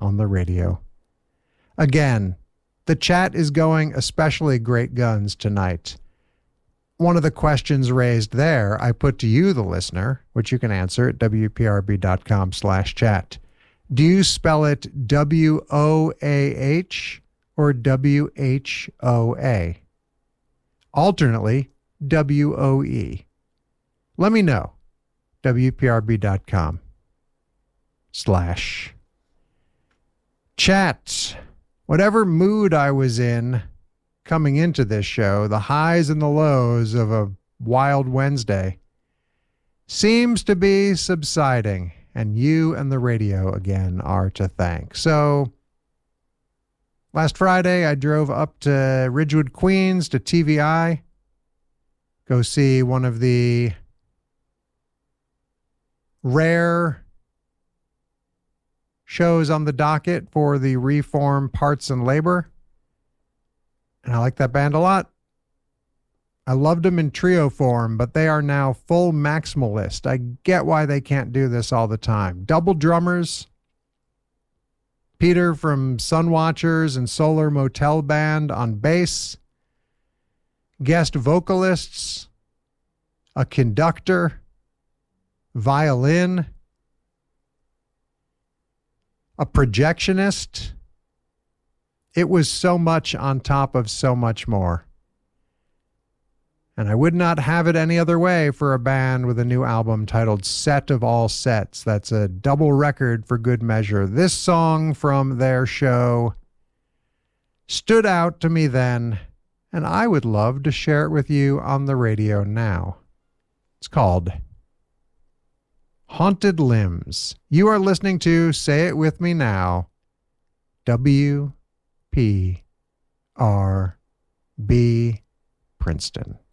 on the radio. Again, the chat is going especially great guns tonight. One of the questions raised there, I put to you, the listener, which you can answer at wprb.com/chat. Do you spell it W-O-A-H or W-H-O-A? Alternately, W-O-E. Let me know. wprb.com/chat. Whatever mood I was in coming into this show, the highs and the lows of a wild Wednesday, seems to be subsiding, and you and the radio again are to thank. So, last Friday, I drove up to Ridgewood, Queens to TVI, go see one of the rare shows on the docket for the Reform Parts and Labor. And I like that band a lot. I loved them in trio form, but they are now full maximalist. I get why they can't do this all the time. Double drummers, Peter from Sun Watchers and Solar Motel Band on bass, guest vocalists, a conductor, violin, a projectionist. It was so much on top of so much more. And I would not have it any other way for a band with a new album titled Set of All Sets. That's a double record for good measure. This song from their show stood out to me then, and I would love to share it with you on the radio now. It's called Haunted Limbs. You are listening to Say It With Me Now, WPRB Princeton.